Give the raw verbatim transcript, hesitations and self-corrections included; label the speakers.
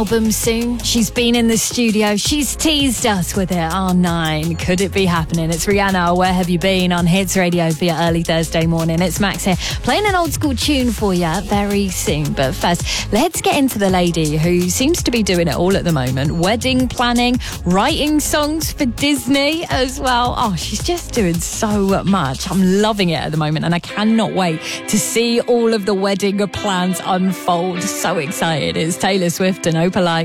Speaker 1: album soon. She's been in the studio. She's teased us with it. R nine. Could it be happening? It's Rihanna. Where have you been? On Hits Radio for your early Thursday morning. It's Max here, playing an old school tune for you very soon. But first, let's get into the lady who seems to be doing it all at the moment. Wedding planning, writing songs for Disney as well. Oh, she's just doing so much. I'm loving it at the moment, and I cannot wait to see all of the wedding plans unfold. So excited. It's Taylor Swift and Opalite.